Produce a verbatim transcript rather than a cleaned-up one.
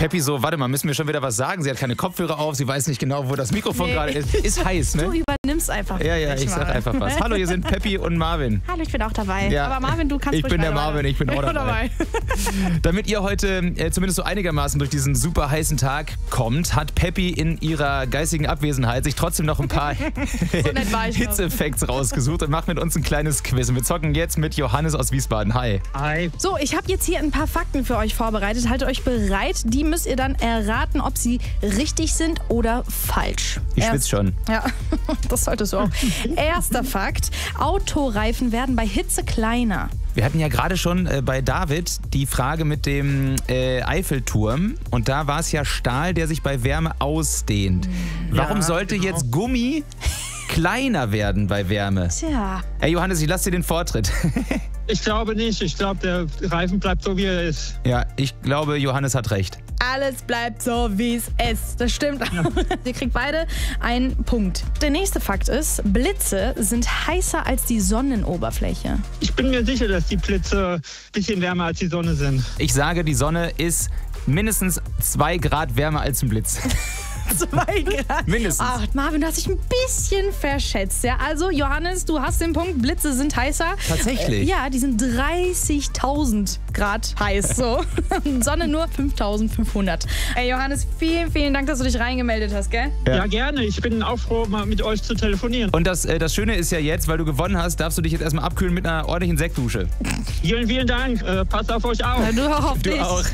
Peppi so, warte mal, müssen wir schon wieder was sagen? Sie hat keine Kopfhörer auf, sie weiß nicht genau, wo das Mikrofon Nee. gerade ist. Ist heiß, ne? Du übernimmst einfach. Ja, ja, ich sag einfach was. Hallo, hier sind Peppi und Marvin. Hallo, ich bin auch dabei. Ja. Aber Marvin, du kannst Ich ruhig bin der weiter Marvin, ich bin auch machen. dabei. Damit ihr heute äh, zumindest so einigermaßen durch diesen super heißen Tag kommt, hat Peppi in ihrer geistigen Abwesenheit sich trotzdem noch ein paar nett war ich noch. Hits-Effekts rausgesucht und macht mit uns ein kleines Quiz. Und wir zocken jetzt mit Johannes aus Wiesbaden. Hi. Hi. So, ich habe jetzt hier ein paar Fakten für euch vorbereitet. Haltet euch bereit. Die müsst ihr dann erraten, ob sie richtig sind oder falsch. Ich Erst- schwitze schon. Ja, das solltest du auch. Erster Fakt. Autoreifen werden bei Hitze kleiner. Wir hatten ja gerade schon äh, bei David die Frage mit dem äh, Eiffelturm. Und da war es ja Stahl, der sich bei Wärme ausdehnt. Warum Ja, sollte genau. jetzt Gummi kleiner werden bei Wärme? Tja. Ey Johannes, ich lasse dir den Vortritt. Ich glaube nicht. Ich glaube, der Reifen bleibt so, wie er ist. Ja, ich glaube, Johannes hat recht. Alles bleibt so, wie es ist. Das stimmt. Ihr kriegt beide einen Punkt. Der nächste Fakt ist, Blitze sind heißer als die Sonnenoberfläche. Ich bin mir sicher, dass die Blitze ein bisschen wärmer als die Sonne sind. Ich sage, die Sonne ist mindestens zwei Grad wärmer als ein Blitz. Zwei Grad. Mindestens. Ach, Marvin, du hast dich ein bisschen verschätzt. Ja? Also, Johannes, du hast den Punkt, Blitze sind heißer. Tatsächlich? Äh, ja, die sind dreißigtausend Grad heiß. So. Sonne nur fünftausendfünfhundert. Ey, Johannes, vielen, vielen Dank, dass du dich reingemeldet hast, gell? Ja. Ja, gerne. Ich bin auch froh, mal mit euch zu telefonieren. Und das, äh, das Schöne ist ja jetzt, weil du gewonnen hast, darfst du dich jetzt erstmal abkühlen mit einer ordentlichen Sektdusche. Vielen, vielen Dank. Äh, passt auf euch auf. Du auch auf Du dich. auch.